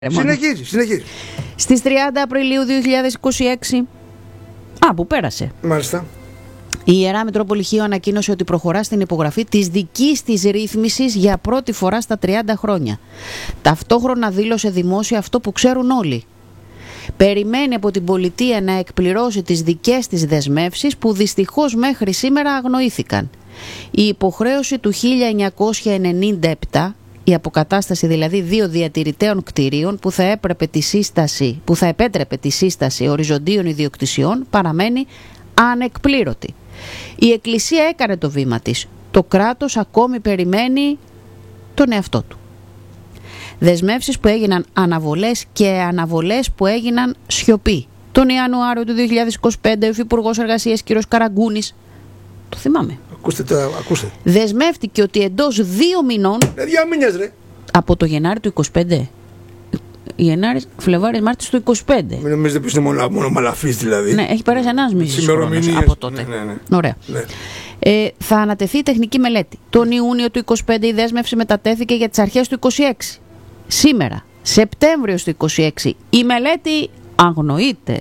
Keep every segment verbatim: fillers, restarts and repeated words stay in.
Συνεχίζει, συνεχίζει. Στις τριάντα Απριλίου δύο χιλιάδες είκοσι έξι, α, που πέρασε, Μάλιστα. η Ιερά Μητρόπολη Χίου ανακοίνωσε ότι προχωρά στην υπογραφή της δικής της ρύθμισης για πρώτη φορά στα τριάντα χρόνια. Ταυτόχρονα δήλωσε δημόσια αυτό που ξέρουν όλοι. Περιμένει από την πολιτεία να εκπληρώσει τις δικές της δεσμεύσεις που δυστυχώς μέχρι σήμερα αγνοήθηκαν. Η υποχρέωση του χίλια εννιακόσια ενενήντα επτά, η αποκατάσταση δηλαδή δύο διατηρητέων κτηρίων που θα, έπρεπε τη σύσταση, που θα επέτρεπε τη σύσταση οριζοντίων ιδιοκτησιών, παραμένει ανεκπλήρωτη. Η Εκκλησία έκανε το βήμα της. Το κράτος ακόμη περιμένει τον εαυτό του. Δεσμεύσεις που έγιναν αναβολές και αναβολές που έγιναν σιωπή. Τον Ιανουάριο του δύο χιλιάδες είκοσι πέντε ο Υφυπουργός Εργασίας κ. Καραγκούνης, το θυμάμαι, Ακούστε τώρα, ακούστε. δεσμεύτηκε ότι εντός δύο μηνών, Ε, δύο μήνες ρε. από το Γενάρη του είκοσι πέντε, Γενάρης, Φλεβάρης, Μάρτης του είκοσι πέντε. Μην νομίζετε πως είναι μόνο, μόνο μαλαφής δηλαδή. Ναι, έχει περάσει ένας μισής χρόνος από τότε. Ναι, ναι, ναι. Ωραία. Ναι. Ε, θα ανατεθεί η τεχνική μελέτη. Τον Ιούνιο του είκοσι πέντε η δέσμευση μετατέθηκε για τις αρχές του είκοσι έξι. Σήμερα, Σεπτέμβριος του είκοσι έξι, η μελέτη αγνοείται.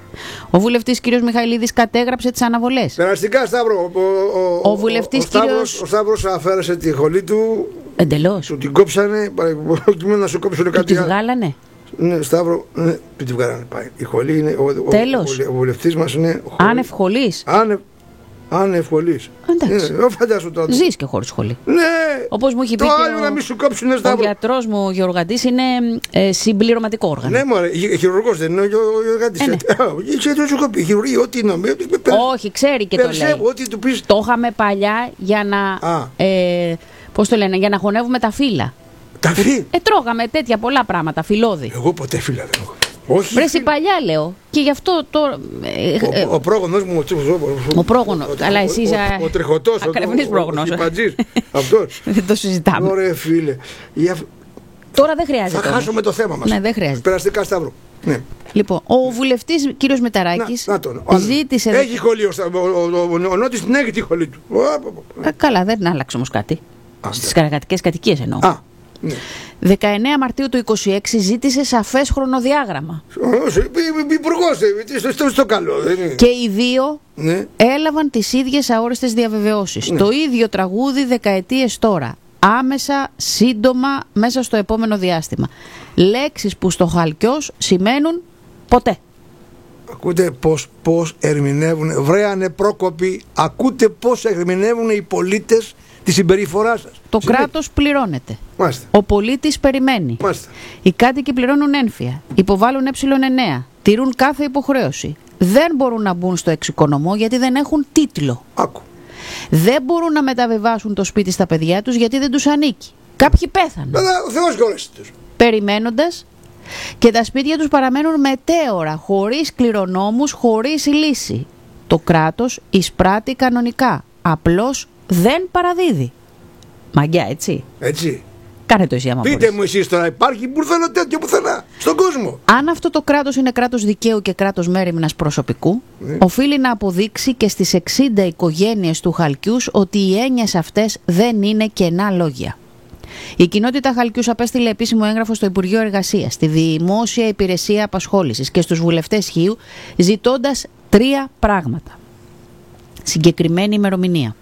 Ο βουλευτής κ. Μιχαηλίδης κατέγραψε τις αναβολές. Περαστικά, Σταύρο. Ο, ο, Ο βουλευτής ο, Σταύρος, κύριος- ο Σταύρος αφαίρεσε τη χολή του. Εντελώς. Του την κόψανε. Προκειμένου να σου κόψουν Του κάτι τη άλλο. βγάλανε. Ναι, Σταύρο, ναι, του τη βγάλανε. Πάει. Η χολή είναι. Ο, ο, Τέλος. ο, ο, ο βουλευτής μας είναι. Άνευ χολής. Άνευ. Άνευ χολής. Εντάξει. Ναι, φαντάσου τώρα. Ζεις και χωρίς χολή. Ναι. Όπως μου έχει πει Το και άλλο να ο, μην σου κόψουν, ο Σταύρο. γιατρός μου ο Γεωργαντής είναι ε, συμπληρωματικό όργανο. Ναι, μωρέ, χει- χειρουργός δεν είναι ο Γεωργάτης. Ε, ναι. Είχε το σου κοπεί, χειρουργεί, ό,τι νομίζει. Όχι, ξέρει και το λέει. Περσεύω, ό,τι του πεις. Το είχαμε παλιά για να. Α. Ε, πώς το λένε, για να χωνεύουμε τα φύλλα. Τα φύλλα. Ε, τρώγαμε τέτοια πολλά πράγματα, φυλλώδη. Εγώ ποτέ φύλλα δεν έχω. Όχι. Βρέσει παλιά, λέω. Και γι' αυτό το. Ε, ε, Ο, ο πρόγονος μου, ο, Ο πρόγονος, αλλά εσύ είσαι Ο, ο, ο τρεχωτός, ακρεβνής πρόγονος. Ο χιπατζής, αυτός. δεν το συζητάμε. Ωραία φίλε. Για- Τώρα δεν Θα χρειάζεται. όμως. χάσουμε το θέμα μας. Ναι, δεν χρειάζεται. Περαστικά, Σταύρο. Ναι. Λοιπόν, ο βουλευτής κύριος Μεταράκης Να, να τον. ο άλλος. ζήτησε. Έχει χολή, ο, Σταύρο, ο, ο, ο, ο Νότης την έχει τη χολή του. Ο, α, Ε, καλά, δεν άλλαξε όμως κάτι. Α, Στις καρακατικές κατοικίες εννοώ. α, ναι. δεκαεννέα Μαρτίου του είκοσι έξι ζήτησε σαφές χρονοδιάγραμμα. Υπουργός, ε, στο, στο, στο καλό. Δεν είναι. Και οι δύο Ναι. έλαβαν τις ίδιες αόριστες διαβεβαιώσεις. Ναι. Το ίδιο τραγούδι δεκαετίες τώρα. Άμεσα, σύντομα, μέσα στο επόμενο διάστημα. Λέξεις που στο χαλκιός σημαίνουν ποτέ. Ακούτε πώς, πώς ερμηνεύουν, βρέανε πρόκοποι, ακούτε πώς ερμηνεύουν οι πολίτες τη συμπεριφορά σας. Το Συνέχεια. κράτος πληρώνεται. Μάλιστα. Ο πολίτης περιμένει. Μάλιστα. Οι κάτοικοι πληρώνουν ένφια. Υποβάλλουν ε εννέα. Τηρούν κάθε υποχρέωση. Δεν μπορούν να μπουν στο εξοικονομό γιατί δεν έχουν τίτλο. Άκου. Δεν μπορούν να μεταβιβάσουν το σπίτι στα παιδιά τους γιατί δεν τους ανήκει. Κάποιοι πέθαναν. Βέβαια, ο Θεός γόρεσε τους. Περιμένοντας, και τα σπίτια τους παραμένουν μετέωρα, χωρίς κληρονόμους, χωρίς λύση. Το κράτος εισπράττει κανονικά. Απλώς δεν παραδίδει. Μαγκιά, έτσι. Έτσι. Κάνε το εσύ άμα Πείτε μπορείς. μου εσείς τώρα, υπάρχει μπουρδέλο τέτοιο πουθενά στον κόσμο. Αν αυτό το κράτος είναι κράτος δικαίου και κράτος μέριμνας προσωπικού, Ναι. οφείλει να αποδείξει και στις εξήντα οικογένειες του Χαλκιούς ότι οι έννοιες αυτές δεν είναι κενά λόγια. Η κοινότητα Χαλκιούς απέστειλε επίσημο έγγραφο στο Υπουργείο Εργασίας, στη Δημόσια Υπηρεσία Απασχόλησης και στους βουλευτές Χίου, ζητώντας τρία πράγματα. Συγκεκριμένη ημερομηνία.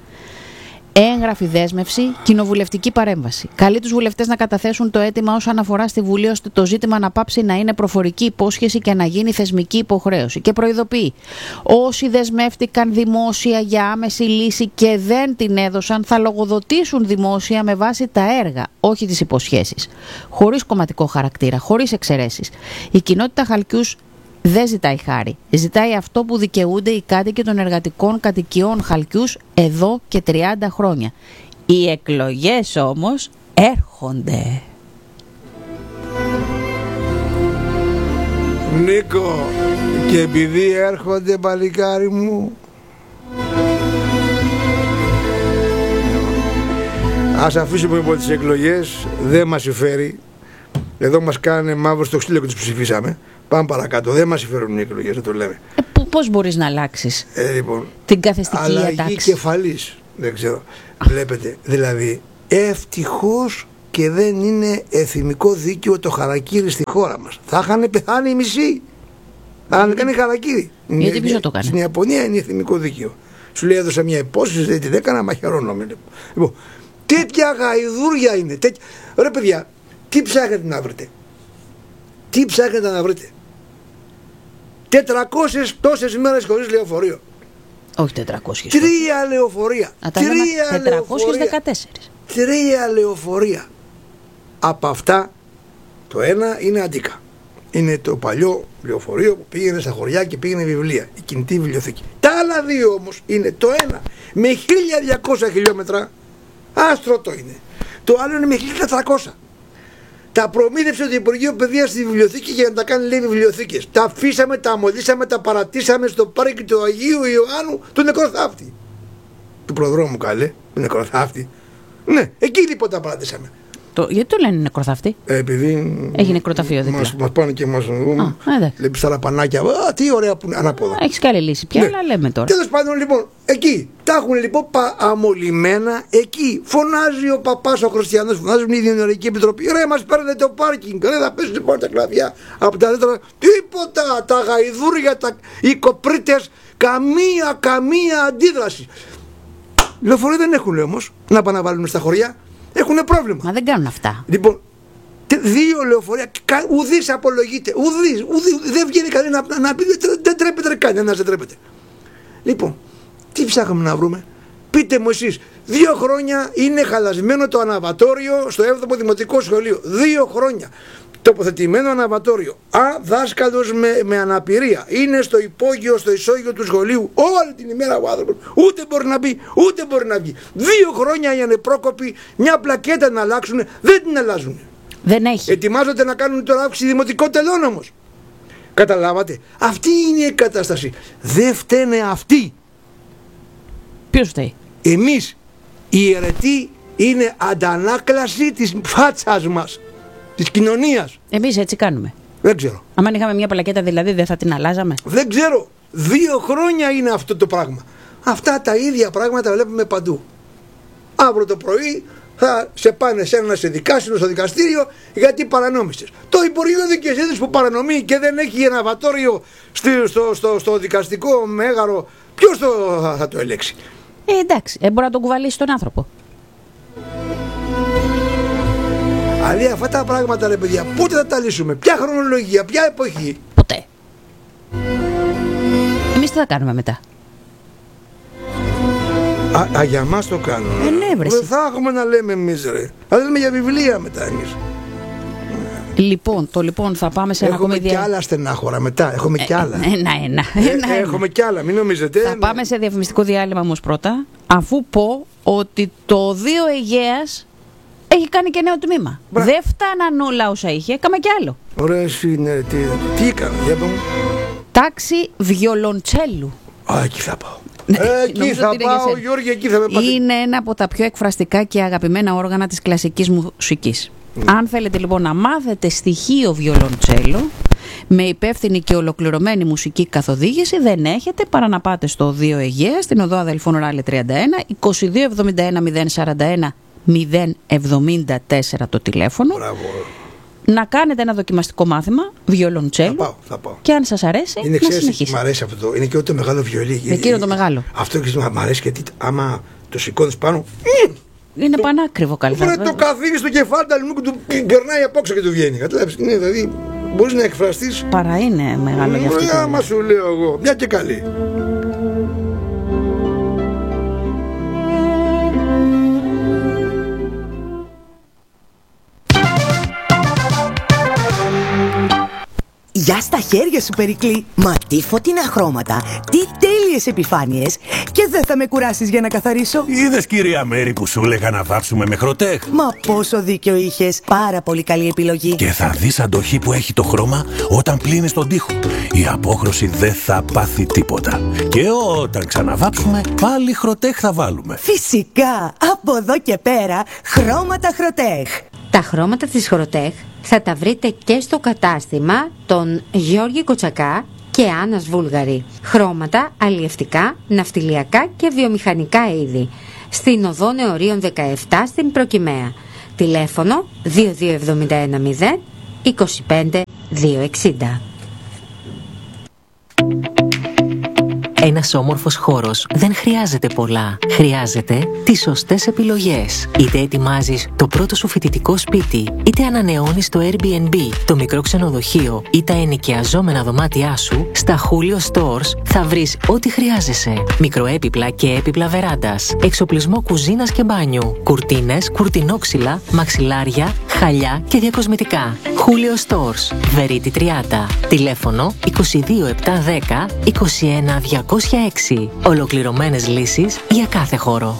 Έγγραφη δέσμευση, κοινοβουλευτική παρέμβαση. Καλεί τους βουλευτές να καταθέσουν το αίτημα ως αναφορά στη Βουλή ώστε το ζήτημα να πάψει να είναι προφορική υπόσχεση και να γίνει θεσμική υποχρέωση. Και προειδοποιεί: όσοι δεσμεύτηκαν δημόσια για άμεση λύση και δεν την έδωσαν, θα λογοδοτήσουν δημόσια με βάση τα έργα, όχι τις υποσχέσεις. Χωρίς κομματικό χαρακτήρα, χωρίς εξαιρέσεις. Η κοινότητα Χαλκιούς δεν ζητάει χάρη. Ζητάει αυτό που δικαιούνται οι κάτοικοι των εργατικών κατοικιών Χαλκιούς εδώ και τριάντα χρόνια. Οι εκλογές όμως έρχονται. Νίκο, και επειδή έρχονται παλικάρι μου, ας αφήσουμε από τις εκλογές, δεν μας συμφέρει. Εδώ μας κάνανε μαύρο στο ξύλο και τους ψηφίσαμε. Πάμε παρακάτω, δεν μας συμφέρουν οι εκλογές, δεν το λέμε. Ε, πο- πώς μπορείς να αλλάξεις Ε, λοιπόν, την καθεστική αλλαγή ατάξη? κεφαλής, δεν ξέρω. Βλέπετε, δηλαδή, ευτυχώς και δεν είναι εθνικό δίκαιο το χαρακίρι στη χώρα μας. Θα είχαν πεθάνει οι μισοί. Θα είχαν κάνει χαρακίρι. Γιατί ποιος το κάνει? Στην Ιαπωνία είναι εθνικό δίκαιο. Σου λέει έδωσα μια υπόσχεση, δεν την έκανα, μαχαιρώνομαι. Λοιπόν, τέτοια γαϊδούρια είναι. Τέτοια... Ρε παιδιά, τι ψάχνετε να βρείτε? Τι ψάχνετε να βρείτε? τετρακόσιες τόσες μέρες χωρίς λεωφορείο. Όχι τετρακόσιες. Τρία λεωφορεία. Τρία τετρακόσιες δεκατέσσερα. Τρία λεωφορεία. Από αυτά το ένα είναι Αντίκα. Είναι το παλιό λεωφορείο που πήγαινε στα χωριά και πήγαινε βιβλία. Η κινητή βιβλιοθήκη. Τα άλλα δύο όμως είναι το ένα με χίλια διακόσια χιλιόμετρα. Άστρο το είναι. Το άλλο είναι με χίλια τετρακόσια. Τα προμήθευσε το Υπουργείο Παιδείας στη βιβλιοθήκη για να τα κάνει, λέει, βιβλιοθήκες. Τα αφήσαμε, τα αμολύσαμε, τα παρατήσαμε στο πάρκι του Αγίου Ιωάννου του νεκροθάφτη. Του προδρόμου, καλέ, του νεκροθάφτη. Ναι, εκεί λοιπόν τα παρατήσαμε. Το, γιατί το λένε νεκροθάφτη? Ε, επειδή. Έχει νεκροταφείο δίπλα. Μας, μας πάνε και μας. Βλέπει τα ραπανάκια. Α, τι ωραία που είναι ανάποδα. Έχει και άλλη λύση πια, ναι. Αλλά λέμε τώρα. Τέλος πάντων, λοιπόν, εκεί τα έχουν λοιπόν αμολυμένα. Εκεί φωνάζει ο παπάς ο Χριστιανός, φωνάζουν η Διενεργική Επιτροπή. Ρε, μας παίρνετε το πάρκινγκ. Ρε, θα πέσουν λοιπόν τα κλαδιά από τα δέντρα. Τίποτα. Τα γαϊδούρια, τα... οι κοπρίτες, καμία, καμία αντίδραση. Λεωφορεία δεν έχουν, λέει, όμως, να πάνε να βάλουν στα χωριά. Έχουν πρόβλημα. Μα δεν κάνουν αυτά. Λοιπόν, δύο λεωφορεία, ουδής απολογείται. Ουδής, ουδής, δεν βγαίνει κανένα να, να πει, δεν τρέπεται κανένας, δεν τρέπεται. Λοιπόν, τι ψάχνουμε να βρούμε? Πείτε μου εσείς, δύο χρόνια είναι χαλασμένο το αναβατόριο στο έβδομο Δημοτικό Σχολείο. Δύο χρόνια. Τοποθετημένο αναβατόριο. Α, δάσκαλος με, με αναπηρία. Είναι στο υπόγειο, στο ισόγειο του σχολείου. Όλη την ημέρα ο άνθρωπος. Ούτε μπορεί να μπει, ούτε μπορεί να βγει. Δύο χρόνια οι ανεπρόκοποι, μια πλακέτα να αλλάξουν, δεν την αλλάζουν. Δεν έχει. Ετοιμάζονται να κάνουν τώρα αύξηση δημοτικών τελών όμως. Καταλάβατε. Αυτή είναι η κατάσταση. Δεν φταίνε αυτοί. Ποιος φταίει? Εμείς. Η αιρετή είναι αντανάκλαση της φάτσας μας. Της κοινωνίας. Εμείς έτσι κάνουμε. Δεν ξέρω. Αν είχαμε μια πλακέτα δηλαδή δεν θα την αλλάζαμε? Δεν ξέρω. Δύο χρόνια είναι αυτό το πράγμα. Αυτά τα ίδια πράγματα βλέπουμε παντού. Αύριο το πρωί θα σε πάνε σε ένα σε δικάσινο στο δικαστήριο γιατί παρανόμησες. Το Υπουργείο Δικαιοσύνης που παρανομεί και δεν έχει αναβατόριο στο, στο, στο, στο δικαστικό μέγαρο, ποιος το, θα, θα το ελέξει? Ε, εντάξει, ε, μπορεί να τον κουβαλήσει τον άνθρωπο. Αλλά αυτά τα πράγματα, ρε παιδιά, πότε θα τα λύσουμε? Ποια χρονολογία, ποια εποχή? Ποτέ. Εμείς τι θα κάνουμε μετά? Α, α για μας το κάνουμε. Ε, ναι, βρε. Δεν θα έχουμε να λέμε εμείς, ρε. Θα λέμε για βιβλία μετά εμείς. Λοιπόν, το λοιπόν θα πάμε σε ένα έχουμε ακόμη και άλλα στενάχωρα μετά. Έχουμε ε, και άλλα. Ένα, ένα. Ε, ένα, ένα. Έχουμε και άλλα, μην νομίζετε. Θα πάμε σε διαφημιστικό διάλειμμα όμως πρώτα, αφού πω ότι το δύο Αιγαίας έχει κάνει και νέο τμήμα. Μπρα. Δεν φτάναν όλα όσα είχε, έκαμε και άλλο. Ωραία, εσύ, ναι, τι, τι έκανε, για πάμε. Τάξη βιολοντσέλου. Α, εκεί θα πάω. Εκεί θα πάω, Γιώργη, εκεί θα με πάω. Είναι ένα από τα πιο εκφραστικά και αγαπημένα όργανα της κλασικής μουσικής. Mm. Αν θέλετε λοιπόν να μάθετε στοιχείο βιολοντσέλο με υπεύθυνη και ολοκληρωμένη μουσική καθοδήγηση, δεν έχετε παρά να πάτε στο δύο Αιγαία, στην οδό Αδελφών Ράλη τριάντα ένα, είκοσι δύο εβδομήντα ένα μηδέν σαράντα ένα μηδέν εβδομήντα τέσσερα το τηλέφωνο. Μπράβο. Να κάνετε ένα δοκιμαστικό μάθημα βιολοντσέλου. Θα πάω, θα πάω. Και αν σας αρέσει, είναι, να συνεχίσετε. Μ' αρέσει αυτό το. Είναι και το μεγάλο βιολί. Εκείνο το μεγάλο. Αυτό και μ' αρέσει γιατί άμα το σηκώνεις πάνω. Είναι το, πανάκριβο καλύτερα. Το καθίγει στο κεφάλι του και του περνάει απόξω και του βγαίνει. Καταλάβεις. Ναι, δηλαδή μπορείς να εκφραστείς. Παρά είναι μεγάλο για αυτό. Άμα σου λέω εγώ. Μια και καλή. Γεια στα χέρια σου, Περικλή! Μα τι φωτεινά χρώματα, τι τέλειες επιφάνειες! Και δεν θα με κουράσεις για να καθαρίσω. Είδες, κυρία Μέρη, που σου έλεγα να βάψουμε με Χροτέχ? Μα πόσο δίκιο είχες, πάρα πολύ καλή επιλογή. Και θα δεις αντοχή που έχει το χρώμα όταν πλύνεις τον τοίχο. Η απόχρωση δεν θα πάθει τίποτα. Και όταν ξαναβάψουμε, πάλι Χροτέχ θα βάλουμε. Φυσικά, από εδώ και πέρα, χρώματα Χροτέχ. Τα χρώματα της Χροτέχ θα τα βρείτε και στο κατάστημα των Γιώργη Κοτσακά και Άννας Βούλγαρη. Χρώματα αλλιευτικά, ναυτιλιακά και βιομηχανικά είδη. Στην οδό Νεωρίων δεκαεπτά στην Προκυμαία. Τηλέφωνο δύο δύο εβδομήντα ένα μηδέν είκοσι πέντε διακόσια εξήντα. Ένας όμορφος χώρος δεν χρειάζεται πολλά. Χρειάζεται τις σωστές επιλογές. Είτε ετοιμάζεις το πρώτο σου φοιτητικό σπίτι, είτε ανανεώνεις το Airbnb, το μικρό ξενοδοχείο ή τα ενοικιαζόμενα δωμάτια σου, στα Julio Stores θα βρεις ό,τι χρειάζεσαι. Μικροέπιπλα και έπιπλα βεράντας, εξοπλισμό κουζίνας και μπάνιου, κουρτίνες, κουρτινόξυλα, μαξιλάρια, χαλιά και διακοσμητικά. Julio Stores, Βερίτη τριάντα. Τηλέφωνο είκοσι δύο επτακόσια δέκα είκοσι ένα διακόσια έξι. Ολοκληρωμένες λύσεις για κάθε χώρο.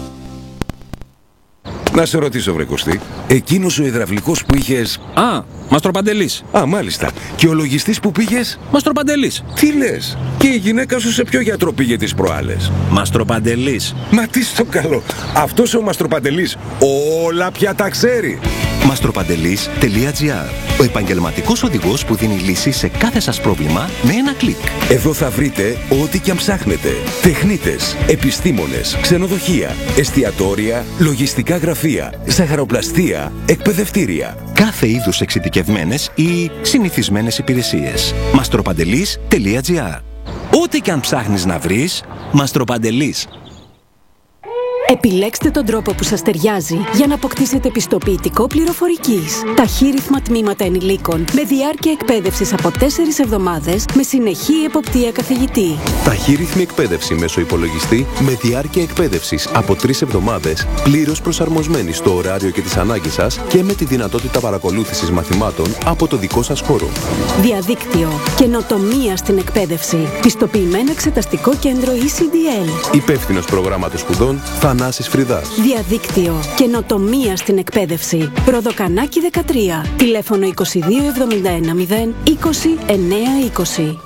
Να σε ρωτήσω, βρε Κωστή, εκείνος ο υδραυλικός που είχες... Α, Μαστροπαντελής. Α, μάλιστα. Και ο λογιστής που πήγες... Μαστροπαντελής. Τι λες? Και η γυναίκα σου σε ποιο γιατρό πήγε τις προάλλες? Μαστροπαντελής. Μα τι στο καλό. Αυτός ο Μαστροπαντελής όλα πια τα ξέρει. μαστροπαντελής τελεία τζι άρ. Ο επαγγελματικός οδηγός που δίνει λύση σε κάθε σας πρόβλημα με ένα κλικ. Εδώ θα βρείτε ό,τι και αν ψάχνετε. Τεχνίτες, επιστήμονες, ξενοδοχεία, εστιατόρια, λογιστικά γραφεία, ζαχαροπλαστεία, εκπαιδευτήρια. Κάθε είδους εξειδικευμένες ή συνηθισμένες υπηρεσίες. μαστροπαντελής τελεία τζι άρ. Ό,τι και αν ψάχνεις να βρεις, Μαστροπαντελής. Επιλέξτε τον τρόπο που σας ταιριάζει για να αποκτήσετε πιστοποιητικό πληροφορικής. Ταχύρυθμα τμήματα ενηλίκων με διάρκεια εκπαίδευσης από τέσσερις εβδομάδες με συνεχή εποπτεία καθηγητή. Ταχύρυθμη εκπαίδευση μέσω υπολογιστή με διάρκεια εκπαίδευσης από τρεις εβδομάδες, πλήρως προσαρμοσμένη στο ωράριο και τις ανάγκες σας και με τη δυνατότητα παρακολούθησης μαθημάτων από το δικό σας χώρο. Διαδίκτυο. Καινοτομία στην εκπαίδευση. Πιστοποιημένο εξεταστικό κέντρο ι σι ντι ελ. Υπεύθυνος προγράμματος σπουδών Θανάσης Φρυδάς. Διαδίκτυο. Καινοτομία στην εκπαίδευση. Προδοκανάκι δεκατρία. Τηλέφωνο είκοσι δύο εβδομήντα ένα μηδέν είκοσι εννέα είκοσι.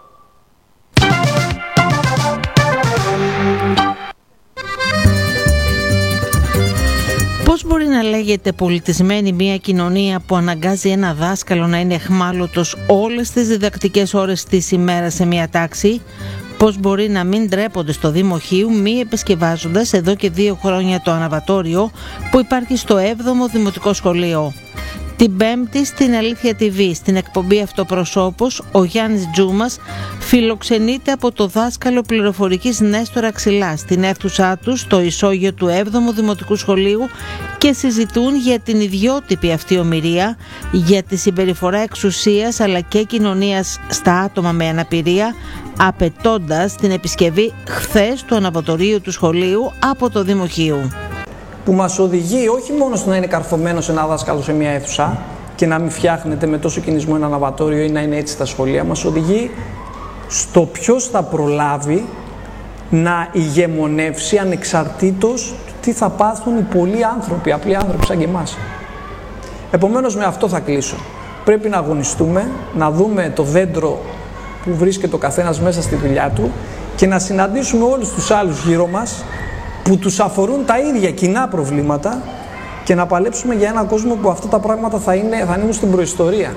Πώς μπορεί να λέγεται πολιτισμένη μια κοινωνία που αναγκάζει ένα δάσκαλο να είναι εχμάλωτος όλες τις διδακτικές ώρες της ημέρας σε μια τάξη? Πώς μπορεί να μην ντρέπονται στο Δήμο Χίου μη επισκευάζοντας εδώ και δύο χρόνια το αναβατόριο που υπάρχει στο έβδομο Δημοτικό Σχολείο? Την Πέμπτη στην Αλήθεια τι βι, στην εκπομπή Αυτοπροσώπος, ο Γιάννης Τζούμας φιλοξενείται από το δάσκαλο πληροφορικής Νέστορα Ξυλά στην αίθουσά του στο ισόγειο του έβδομου Δημοτικού Σχολείου και συζητούν για την ιδιότυπη αυτή ομιλία, για τη συμπεριφορά εξουσίας αλλά και κοινωνίας στα άτομα με αναπηρία, απαιτώντας την επισκευή χθες του αναβατορίου του σχολείου από το Δήμο Χίου. Που μας οδηγεί όχι μόνο στο να είναι καρφωμένος ένα δάσκαλο σε μια αίθουσα και να μην φτιάχνεται με τόσο κινησμό ένα αναβατόριο ή να είναι έτσι στα σχολεία, μας οδηγεί στο ποιος θα προλάβει να ηγεμονεύσει ανεξαρτήτως του τι θα πάθουν οι πολλοί άνθρωποι, απλοί άνθρωποι σαν και εμάς. Επομένως με αυτό θα κλείσω. Πρέπει να αγωνιστούμε, να δούμε το δέντρο που βρίσκεται ο καθένας μέσα στη δουλειά του και να συναντήσουμε όλους τους άλλους γύρω μας που τους αφορούν τα ίδια κοινά προβλήματα και να παλέψουμε για έναν κόσμο που αυτά τα πράγματα θα είναι, θα είναι στην προϊστορία.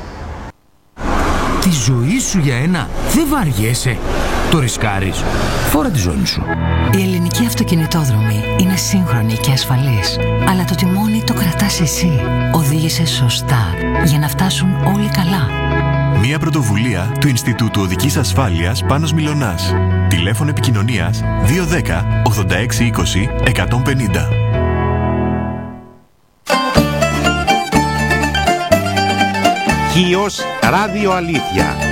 Τη ζωή σου για ένα δεν βαριέσαι. Το ρισκάρεις. Φόρα τη ζώνη σου. Η ελληνική αυτοκινητόδρομη είναι σύγχρονη και ασφαλής. Αλλά το τιμόνι το κρατάς εσύ. Οδήγησε σωστά για να φτάσουν όλοι καλά. Μία πρωτοβουλία του Ινστιτούτου Οδικής Ασφάλειας Πάνος Μιλωνάς. Τηλέφωνο επικοινωνίας δύο ένα μηδέν ογδόντα έξι είκοσι εκατόν πενήντα. Χίος Ράδιο Αλήθεια.